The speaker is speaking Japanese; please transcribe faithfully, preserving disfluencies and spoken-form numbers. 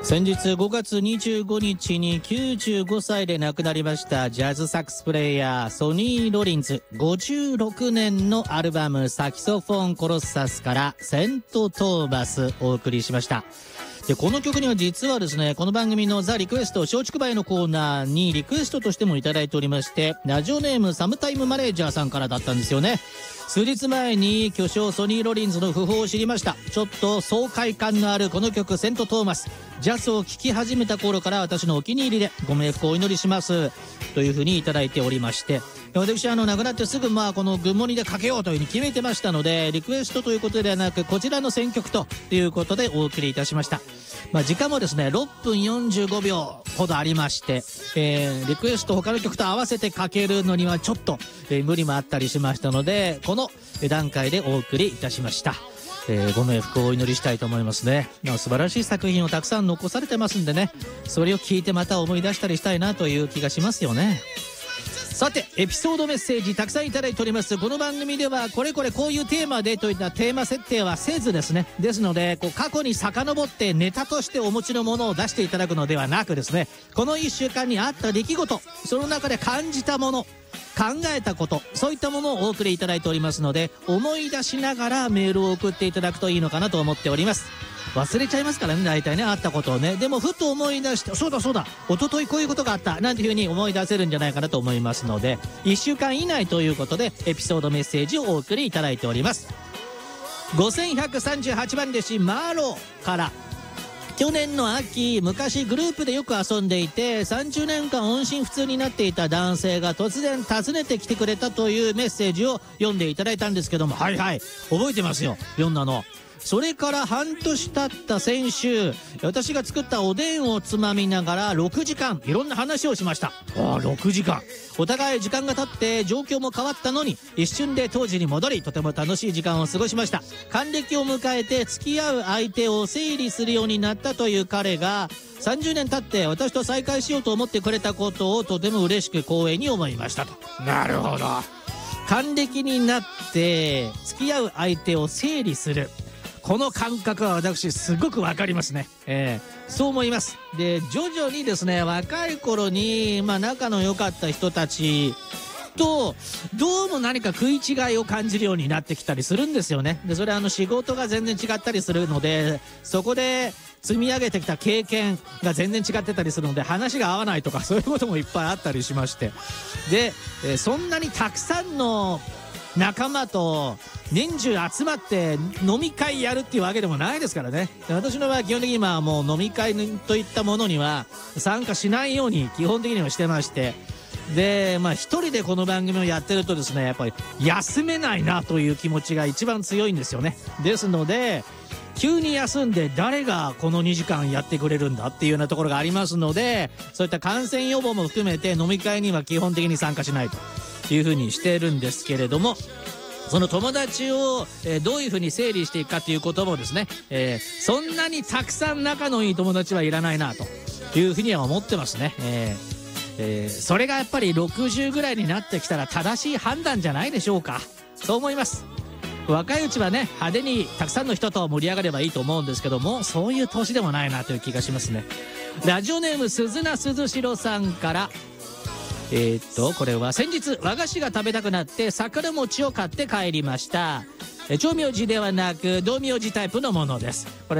先日ごがつにじゅうごにちにきゅうじゅうごさいで亡くなりましたジャズサックスプレイヤーソニー・ロリンズ。ごじゅうろくねんのアルバムサキソフォンコロッサスからセント・トーマスお送りしました。でこの曲には実はですね、この番組のザ・リクエスト松竹梅のコーナーにリクエストとしてもいただいておりまして、ラジオネームサムタイムマネージャーさんからだったんですよね。数日前に巨匠ソニー・ロリンズの訃報を知りました。ちょっと爽快感のあるこの曲セント・トーマス、ジャズを聴き始めた頃から私のお気に入りでご冥福をお祈りしますというふうにいただいておりまして、私あの亡くなってすぐまあこのグッモニでかけようというふうに決めてましたので、リクエストということではなくこちらの選曲ということでお送りいたしました。まあ時間もですねろっぷんよんじゅうごびょうほどありまして、えー、リクエスト他の曲と合わせてかけるのにはちょっと、えー、無理もあったりしましたので、この段階でお送りいたしました。えー、ご冥福をお祈りしたいと思いますね。まあ、素晴らしい作品をたくさん残されてますんでね、それを聞いてまた思い出したりしたいなという気がしますよね。さてエピソードメッセージたくさんいただいております。この番組ではこれこれこういうテーマでといったテーマ設定はせずですね、ですのでこう過去に遡ってネタとしてお持ちのものを出していただくのではなくですね、このいっしゅうかんにあった出来事、その中で感じたもの、考えたこと、そういったものをお送りいただいておりますので、思い出しながらメールを送っていただくといいのかなと思っております。忘れちゃいますからね、大体ね、あったことをね。でもふと思い出して、そうだそうだ一昨日こういうことがあったなんていうふうに思い出せるんじゃないかなと思いますので、いっしゅうかん以内ということでエピソードメッセージをお送りいただいております。ごせんひゃくさんじゅうはちばん弟子マーローから、去年の秋、昔グループでよく遊んでいてさんじゅうねんかん音信不通になっていた男性が突然訪ねてきてくれたというメッセージを読んでいただいたんですけども、はいはい覚えてますよ、読んだの。それから半年経った先週、私が作ったおでんをつまみながらろくじかんいろんな話をしました。ああろくじかん、お互い時間が経って状況も変わったのに一瞬で当時に戻り、とても楽しい時間を過ごしました。還暦を迎えて付き合う相手を整理するようになったという彼がさんじゅうねん経って私と再会しようと思ってくれたことをとても嬉しく光栄に思いましたと。なるほど、還暦になって付き合う相手を整理する、この感覚は私すごくわかりますね。えー、そう思います。で徐々にですね、若い頃に、まあ、仲の良かった人たちとどうも何か食い違いを感じるようになってきたりするんですよね。でそれはあの仕事が全然違ったりするので、そこで積み上げてきた経験が全然違ってたりするので話が合わないとか、そういうこともいっぱいあったりしまして、で、えー、そんなにたくさんの仲間と年中集まって飲み会やるっていうわけでもないですからね。私の場合は基本的に今はもう飲み会といったものには参加しないように基本的にはしてまして、でまあ一人でこの番組をやってるとですね、やっぱり休めないなという気持ちが一番強いんですよね。ですので急に休んで誰がこのにじかんやってくれるんだっていうようなところがありますので、そういった感染予防も含めて飲み会には基本的に参加しないというふうにしてるんですけれども、その友達を、えー、どういうふうに整理していくかということもですね、えー、そんなにたくさん仲のいい友達はいらないなというふうには思ってますね。えーえー、それがやっぱりろくじゅうぐらいになってきたら正しい判断じゃないでしょうか。そう思います。若いうちはね派手にたくさんの人と盛り上がればいいと思うんですけども、そういう年でもないなという気がしますね。ラジオネーム鈴名鈴代さんから、えー、っとこれは先日和菓子が食べたくなって桜餅を買って帰りました。え調味料ではなく道明寺タイプのものです。これ